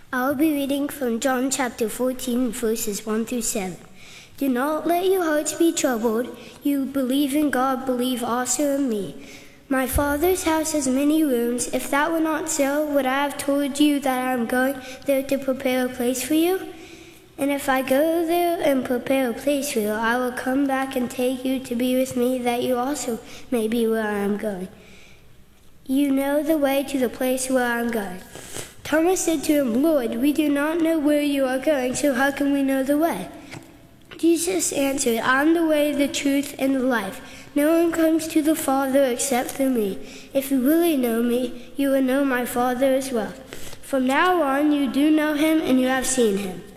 I'll be reading from John chapter 14, verses 1 through 7. Do not let your hearts be troubled. You believe in God, believe also in me. My Father's house has many rooms. If that were not so, would I have told you that I am going there to prepare a place for you? And if I go there and prepare a place for you, I will come back and take you to be with me, that you also may be where I am going. You know the way to the place where I am going. Thomas said to him, Lord, we do not know where you are going, so how can we know the way? Jesus answered, I am the way, the truth, and the life. No one comes to the Father except through me. If you really know me, you will know my Father as well. From now on, you do know him and you have seen him.